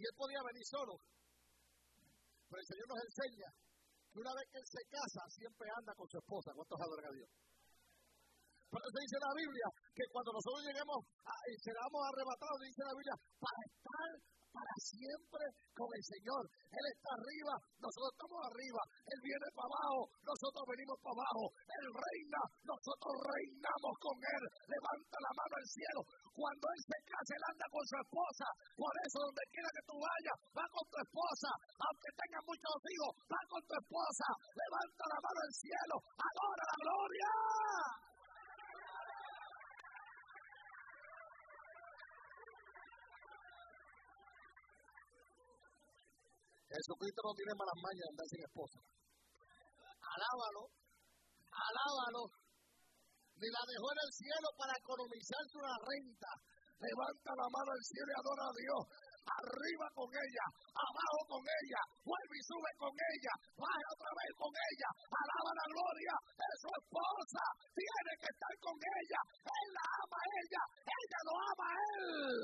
él podía venir solo. Pero el Señor nos enseña que una vez que él se casa, siempre anda con su esposa. ¿Cuántos adoran a Dios? Por eso dice la Biblia que cuando nosotros lleguemos y seramos arrebatados, dice la Biblia, para estar para siempre con el Señor. Él está arriba, nosotros estamos arriba. Él viene para abajo, nosotros venimos para abajo. Él reina, nosotros reinamos con Él. Levanta la mano al cielo. Cuando Él se casa, Él anda con su esposa. Por eso, donde quiera que tú vayas, va con tu esposa. Aunque tengas muchos hijos, va con tu esposa. Levanta la mano al cielo. ¡Adora la gloria! Jesucristo no tiene malas mañas de andar sin esposa. Alábalo, alábalo. Ni la dejó en el cielo para economizarse una renta. Levanta la mano al cielo y adora a Dios. Arriba con ella, abajo con ella, vuelve y sube con ella, baja otra vez con ella, alaba la gloria. Es su esposa, tiene que estar con ella. Él la ama a ella, ella lo ama a él.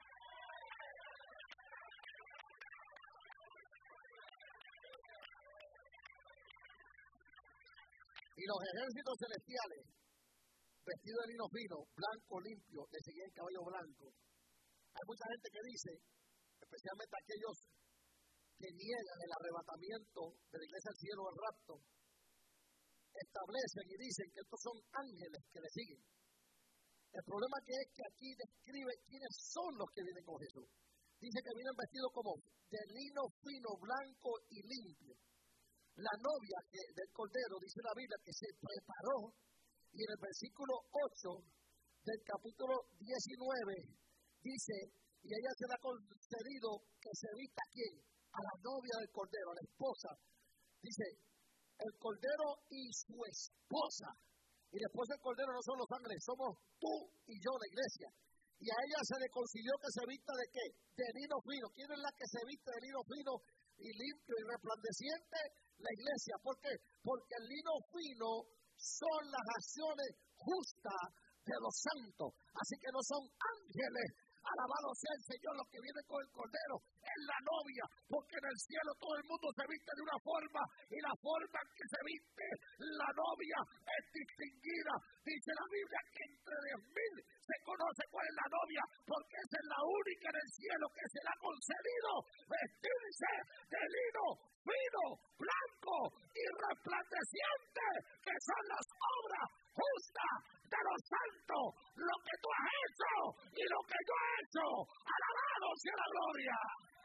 Y los ejércitos celestiales, vestidos de lino fino, blanco, limpio, le seguían caballo blanco. Hay mucha gente que dice, especialmente aquellos que niegan el arrebatamiento de la iglesia al cielo o el rapto, establecen y dicen que estos son ángeles que le siguen. El problema que es que aquí describe quiénes son los que vienen con Jesús. Dice que vienen vestidos como de lino fino, blanco y limpio. La novia del Cordero, dice la Biblia, que se preparó, y en el versículo 8 del capítulo 19 dice, y a ella se le ha concedido que se vista a quién, a la novia del Cordero, a la esposa. Dice, el Cordero y su esposa. Y después del Cordero no son los ángeles, somos tú y yo, la iglesia. Y a ella se le consiguió que se vista de qué? De lino fino. ¿Quién es la que se viste de lino fino y limpio y resplandeciente? La iglesia. ¿Por qué? Porque el lino fino son las acciones justas de los santos. Así que no son ángeles. Alabado sea el Señor, los que vienen con el Cordero es la novia, porque en el cielo todo el mundo se viste de una forma y la forma en que se viste la novia es distinguida. Dice la Biblia que entre 10,000 se conoce cuál es la novia, porque esa es la única en el cielo que se le ha concedido vestirse de lino fino, blanco y resplandeciente, que son las obras justas de los santos, lo que tú has hecho y lo que yo he hecho. Alabado sea la gloria.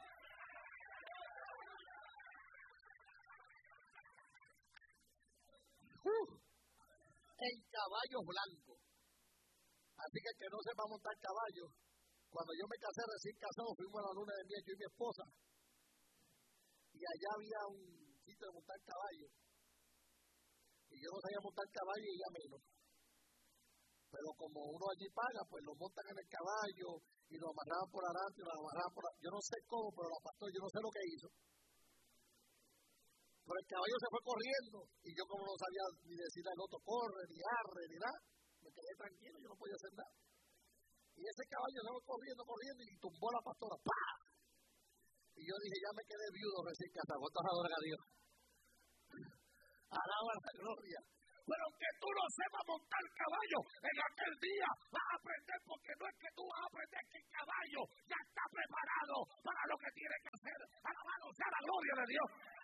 En caballos blancos. Así que el que no sepa montar caballo, cuando yo me casé recién casado, fuimos a la luna de miel, yo y mi esposa, y allá había un sitio de montar caballo, y yo no sabía montar caballo y ella menos. Pero como uno allí paga, pues lo montan en el caballo y lo amarraban por adelante y lo amarraban por adelante. Yo no sé cómo, pero la pastor, yo no sé lo que hizo. Pero el caballo se fue corriendo y yo como no sabía ni decir al otro corre, ni arre, ni nada, me quedé tranquilo, yo no podía hacer nada. Y ese caballo se fue corriendo y tumbó a la pastora. ¡Pah! Y yo dije, ya me quedé viudo recién casado. ¿Cuántos adoran a Dios? Alaba la gloria. Pero aunque tú no sepas montar caballo, en aquel día vas a aprender, porque no es que tú vas a aprender, que el caballo ya está preparado para lo que tiene que hacer. Alabado sea la gloria de Dios.